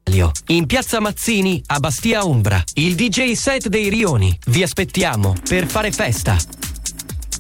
In piazza Mazzini a Bastia Umbra. Il DJ set dei Rioni. Vi aspettiamo per fare festa.